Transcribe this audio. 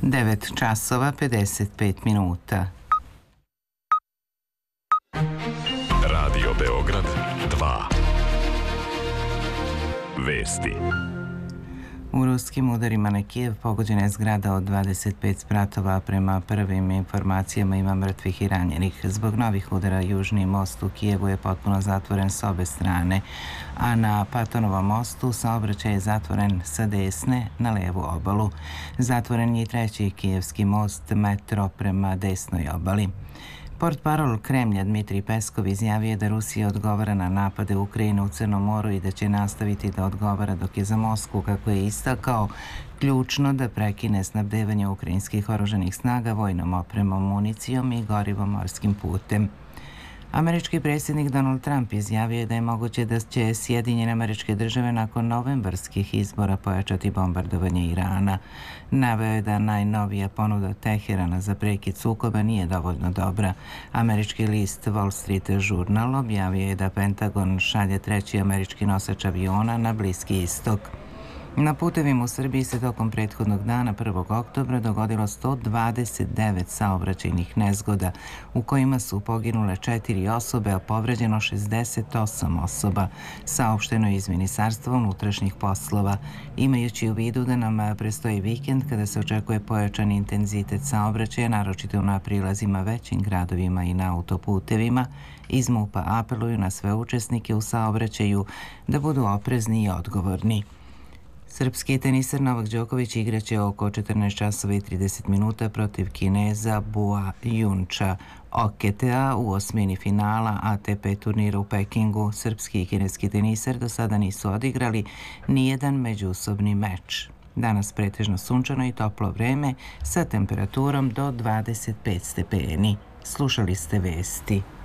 9 časova 55 minuta. Radio Beograd 2. Vesti. U ruskim udarima na Kijev pogođena je zgrada od 25 spratova. Prema prvim informacijama ima mrtvih i ranjenih. Zbog novih udara južni most u Kijevu je potpuno zatvoren s obe strane, a na Patonovom mostu saobraćaj je zatvoren sa desne na levu obalu. Zatvoren je i treći kijevski most, metro prema desnoj obali. Portparol Kremlja Dmitrij Peskov izjavio je da Rusija odgovara na napade Ukrajine u Crnom moru i da će nastaviti da odgovara, dok je za Moskvu, kako je istakao, ključno da prekine snabdevanje ukrajinskih oružanih snaga vojnom opremom, municijom i gorivom morskim putem. Američki predsjednik Donald Trump izjavio je da je moguće da će Sjedinjene Američke Države nakon novembarskih izbora pojačati bombardovanje Irana. Naveo je da najnovija ponuda Teherana za prekid sukoba nije dovoljno dobra. Američki list Wall Street Journal objavio je da Pentagon šalje treći američki nosač aviona na Bliski istok. Na putevima u Srbiji se tokom prethodnog dana 1. oktobra dogodilo 129 saobraćajnih nezgoda, u kojima su poginule 4 osobe, a povređeno 68 osoba, saopšteno je iz Ministarstva unutrašnjih poslova. Imajući u vidu da nam prestoji vikend kada se očekuje pojačan intenzitet saobraćaja, naročito na prilazima većim gradovima i na autoputevima, iz MUP-a apeluju na sve učesnike u saobraćaju da budu oprezni i odgovorni. Srpski teniser Novak Đoković igraće oko 14 časova i 30 minuta protiv Kineza Bua Junča Oketea u osmini finala ATP turnira u Pekingu. Srpski i kineski teniser do sada nisu odigrali nijedan međusobni meč. Danas pretežno sunčano i toplo vreme sa temperaturom do 25 stepeni. Slušali ste vesti.